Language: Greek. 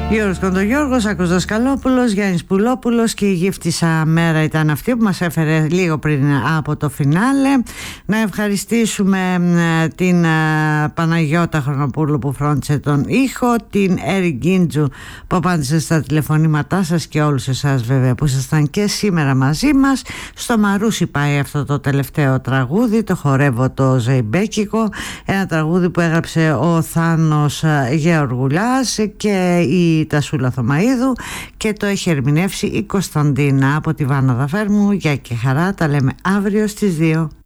Γιώργος Κοντογιώργος, Άκος Δασκαλόπουλος, Γιάννης Πουλόπουλος και η γύφτισσα μέρα ήταν αυτή που μας έφερε λίγο πριν από το φινάλε. Να ευχαριστήσουμε την Παναγιώτα Χρονοπούλου που φρόντισε τον ήχο, την Έρη Γκίντζου που απάντησε στα τηλεφωνήματά σας και όλους εσάς βέβαια που ήσασταν και σήμερα μαζί μας. Στο Μαρούσι πάει αυτό το τελευταίο τραγούδι, το χορεύω το Ζεϊμπέκικο, ένα τραγούδι που έγραψε ο Θάνος Γεωργουλάς και η Τασούλα Θωμαΐδου και το έχει ερμηνεύσει η Κωνσταντίνα από τη Βάνα Δαφέρμου. Γεια και χαρά, τα λέμε αύριο στις 2.